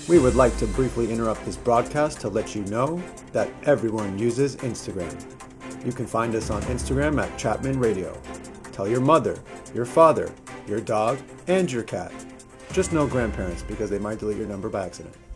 We would like to briefly interrupt this broadcast to let you know that everyone uses Instagram. You can find us on Instagram at Chapman Radio. Tell your mother, your father, your dog, and your cat. Just no grandparents because they might delete your number by accident.